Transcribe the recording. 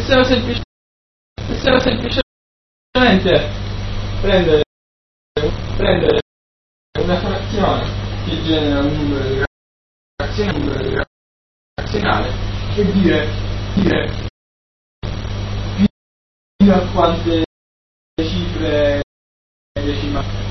possiamo semplicemente prendere una frazione che genera un numero razionale e dire fino a quante cifre decimali